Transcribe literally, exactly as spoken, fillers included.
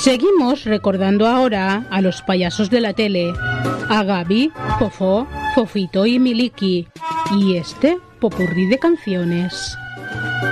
Seguimos recordando ahora a los payasos de la tele, a Gaby, Fofó, Fofito y Miliki, y este popurrí de canciones.